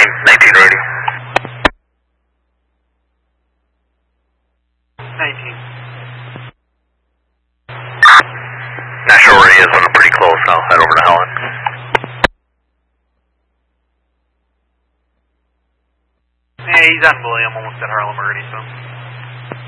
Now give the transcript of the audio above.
19 ready. 19. Not sure where he is, but I'm pretty close. I'll head over to Helen. Hey, he's on William, almost at Harlem already, so.